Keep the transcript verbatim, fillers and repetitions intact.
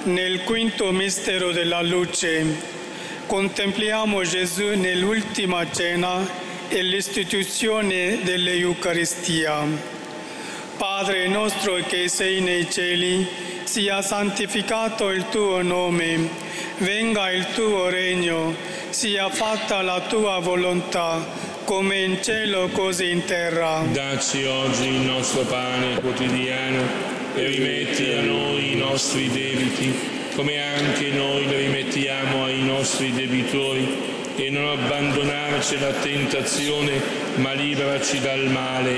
Nel quinto mistero della luce contempliamo Gesù nell'ultima cena e l'istituzione dell'Eucaristia. Padre nostro che sei nei cieli, sia santificato il tuo nome, venga il tuo regno, sia fatta la tua volontà, come in cielo così in terra. Dacci oggi il nostro pane quotidiano e rimetti a noi i nostri debiti, come anche noi li rimettiamo ai nostri debitori, e non abbandonarci alla tentazione, ma liberaci dal male.